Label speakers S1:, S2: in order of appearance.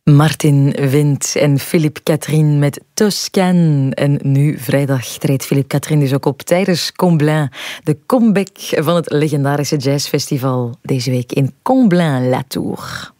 S1: Martin Wind en Philippe Catherine met Toscane. En nu vrijdag treedt Philippe Catherine dus ook op tijdens Comblain. De comeback van het legendarische jazzfestival deze week in Comblain-La Tour.